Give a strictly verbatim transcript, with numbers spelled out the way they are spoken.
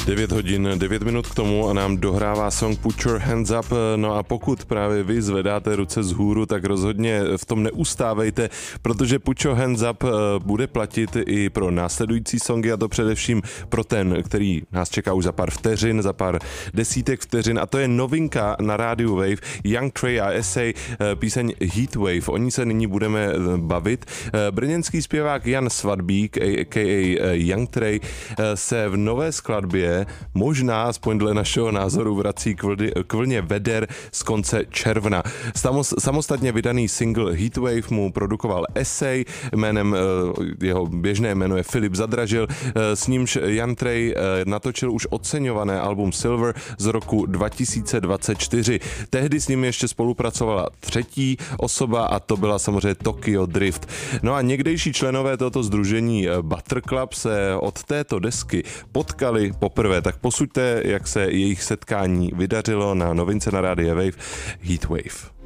devět hodin, devět minut k tomu a nám dohrává song Put Your Hands Up. No a pokud právě vy zvedáte ruce vzhůru, tak rozhodně v tom neustávejte, protože Put Your Hands Up bude platit i pro následující songy, a to především pro ten, který nás čeká už za pár vteřin, za pár desítek vteřin, a to je novinka na rádiu Wave, Young Trey a Essay, píseň Heatwave. O ní se nyní budeme bavit. Brněnský zpěvák Jan Svatbík, a k a. Young Trey, se v nové skladbě možná, aspoň dle našeho názoru, vrací k, vlny, k vlně veder z konce června. Samostatně vydaný single Heatwave mu produkoval Essay, jménem, jeho běžné jméno je Filip Zadražil, s nímž Jan Trey natočil už oceňované album Silver z roku dva tisíce dvacet čtyři. Tehdy s ním ještě spolupracovala třetí osoba a to byla samozřejmě Tokyo Drift. No a někdejší členové tohoto sdružení Butter Club se od této desky potkali poprvé, tak posuďte, jak se jejich setkání vydařilo na novince na rádiu Wave Heatwave.